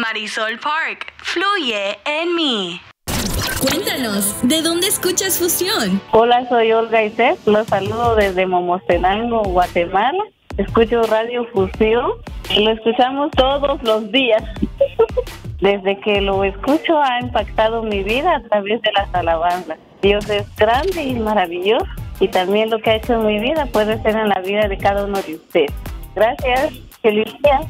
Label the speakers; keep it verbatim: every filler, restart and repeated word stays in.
Speaker 1: Marisol Park, fluye en mí.
Speaker 2: Cuéntanos, ¿de dónde escuchas Fusión?
Speaker 3: Hola, soy Olga Isés, los saludo desde Momostenango, Guatemala. Escucho Radio Fusión y lo escuchamos todos los días. Desde que lo escucho ha impactado mi vida a través de las alabanzas. Dios es grande y maravilloso y también lo que ha hecho en mi vida puede ser en la vida de cada uno de ustedes. Gracias, feliz día.